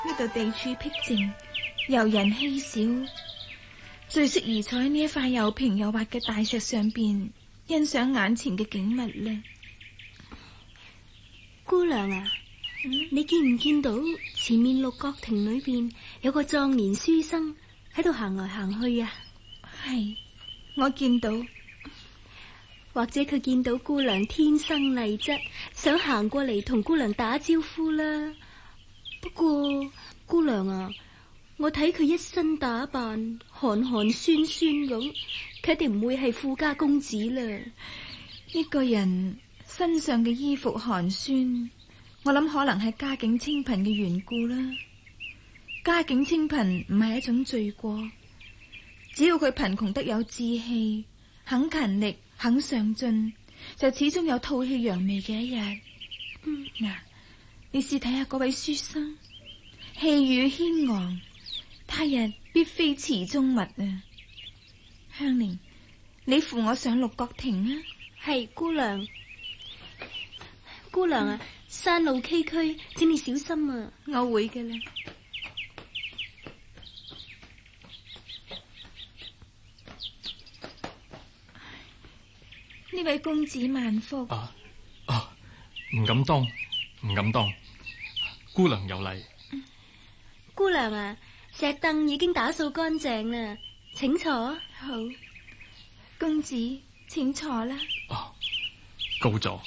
呢度地處僻靜，遊人稀少，最適宜坐喺呢一塊又平又滑嘅大石上邊，欣賞眼前嘅景物呢。 姑娘啊，你見唔見到前面六角亭裏邊有個壯年書生喺度行來行去啊？ 係，我見到。 或者佢見到姑娘天生麗質，想行過嚟同姑娘打招呼啦。不過姑娘啊，我睇佢一身打扮寒寒酸酸咁，佢一定唔會係富家公子啦。 呢個人身上嘅衣服寒酸，我諗可能係家境清貧嘅緣故啦。家境清貧唔係一種罪過，只要佢貧窮得有志氣，肯勤力，肯上進，就始終有吐氣揚眉嘅一日。嗱，你試睇下嗰位書生，氣宇軒昂，他日必非池中物啊！香菱，你扶我上六角亭啊！ 係姑娘，姑娘啊，山路崎嶇，請你小心啊！ 我會嘅啦。呢位公子萬福。 唔敢當，唔敢當。姑娘有禮。 姑娘啊，石凳已經打掃乾淨啦，請坐。 好，公子請坐啦。 告座。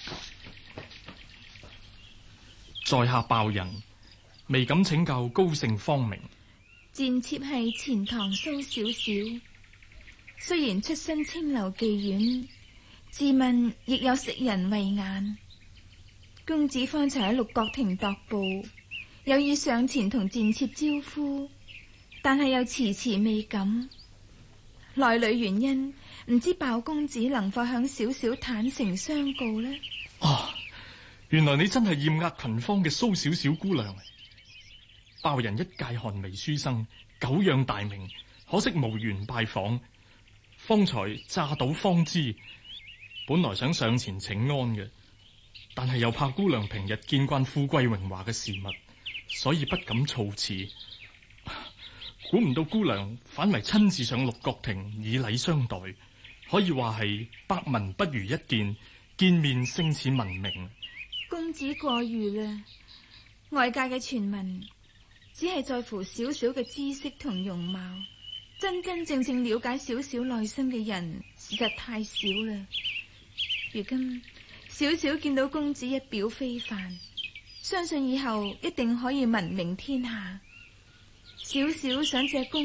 在下鮑人未敢請教高姓芳名。 賤妾係錢塘蘇小小，雖然出身清流妓院，自問亦有識人慧眼。公子方才喺六角亭踱步，有意上前同賤妾招呼，但係又遲遲未敢。內裏原因唔知鮑公子能否向小小坦誠相告呢？ 原來你真係艷壓群芳嘅蘇小小姑娘。鮑人一介寒微書生，久仰大名，可惜無緣拜訪。方才乍睹芳姿，本來想上前請安嘅，但係又怕姑娘平日見慣富貴榮華嘅事物，所以不敢措辭。估唔到姑娘反為親自上六角亭以禮相待，可以話係百聞不如一見，見面勝似聞名。 公子過譽啦，外界嘅傳聞只係在乎小小嘅知識同容貌，真真正正了解小小內心嘅人實在太少啦。如今小小見到公子一表非凡，相信以後一定可以聞名天下。小小想借公